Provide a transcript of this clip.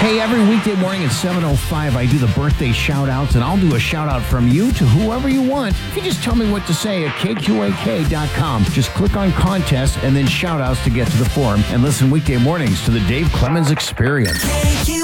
Hey, every weekday morning at 7:05, I do the birthday shout-outs, and I'll do a shout-out from you to whoever you want. If you just tell me what to say at kqak.com. Just click on contest and then shout-outs to get to the forum, and listen weekday mornings to the Dave Clemens Experience.